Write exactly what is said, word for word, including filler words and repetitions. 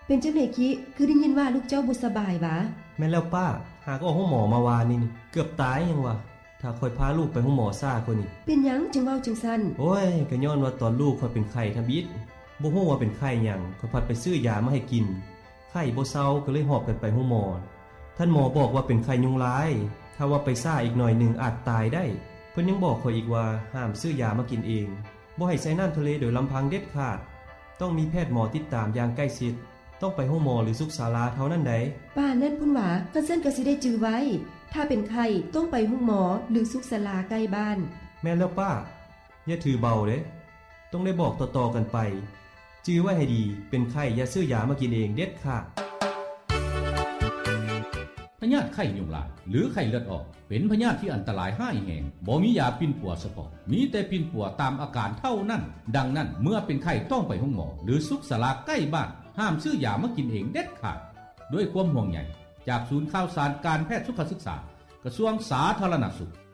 เป็นจังได๋คิคือได้ยินว่าลูกเจ้าบ่สบายวะแม่นแล้วป้าหากออกห้องหมอมาวานนี่เกือบตายยังวะถ้าค่อยพาลูกไปห้องหมอซ่ากว่านี้เป็นหยังจึงเว้าจังซั่นโอ้ยก็ย้อนว่าตอนลูกค่อยเป็นไข้ทบิดบ่ฮู้ว่าเป็นไข้หยังค่อยพัดไปซื้อยามาให้กินไข้บ่เซาก็เลยหอบกันไปห้องหมอท่านหมอบอกว่าเป็นไข้ยุงลายถ้าว่าไปซ่าอีกหน่อยนึงอาจตายได้เพิ่นยังบอกข้อยอีกว่าห้ามซื้อยามากินเองบ่ให้ใส่น้ำทะเลโดยลำพังเด็ดขาดต้องมีแพทย์หมอติดตามอย่างใกล้ชิดต้องไปห้องหมอหรือสุขศาลาเท่านั้นใดป้านั่นพุ่นหว่าก็เส้นก็สิได้จื้อไว้ถ้าเป็นไข้ต้องไปห้องหมอหรือสุขศาลาใกล้บ้านแม่นแล้วป้าอย่าถือเบาเด้ต้องได้บอกต่อๆกันไปจื้อไว้ให้ดีเป็นไข้อย่าซื้อยามากินเองเด็ดขาดพยาธิไข้ยุงลายหรือไข้เลือดออกเป็นพยาธิที่อันตรายร้ายแรงบ่มียาปิ่นปัวเฉพาะมีแต่ปิ่นปัวตามอาการเท่านั้นดังนั้นเมื่อเป็นไข้ต้องไปห้องหมอหรือสุขศาลาใกล้บ้านห้ามซื้อยามากินเองเด็ดขาดด้วยความห่วงใยจากศูนย์ข่าวสารการแพทย์สุขศึกษากระทรวงสาธารณสุข